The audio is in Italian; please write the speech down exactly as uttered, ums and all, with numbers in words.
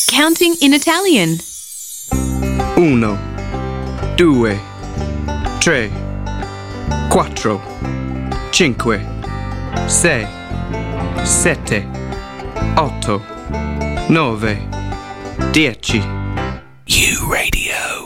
Counting in Italian. Uno, due, tre, quattro, cinque, sei, sette, otto, nove, dieci. U Radio.